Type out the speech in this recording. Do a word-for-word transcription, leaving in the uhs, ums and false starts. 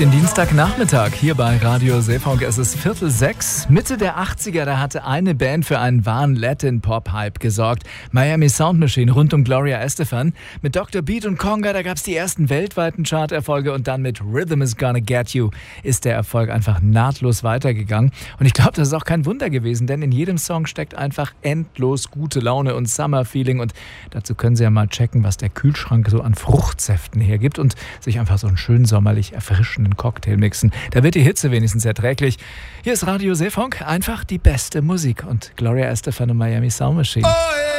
den Dienstagnachmittag hier bei Radio Seefunk. Es ist Viertel sechs. Mitte der achtziger, da hatte eine Band für einen wahren Latin-Pop-Hype gesorgt. Miami Sound Machine rund um Gloria Estefan. Mit Doktor Beat und Conga, da gab es die ersten weltweiten Charterfolge und dann mit Rhythm is Gonna Get You ist der Erfolg einfach nahtlos weitergegangen. Und ich glaube, das ist auch kein Wunder gewesen, denn in jedem Song steckt einfach endlos gute Laune und Summer-Feeling. Und dazu können Sie ja mal checken, was der Kühlschrank so an Fruchtsäften hergibt und sich einfach so einen schönen sommerlich erfrischenden Cocktail mixen. Da wird die Hitze wenigstens erträglich. Hier ist Radio Seefunk, einfach die beste Musik und Gloria Estefan und Miami Sound Machine. Oh, yeah.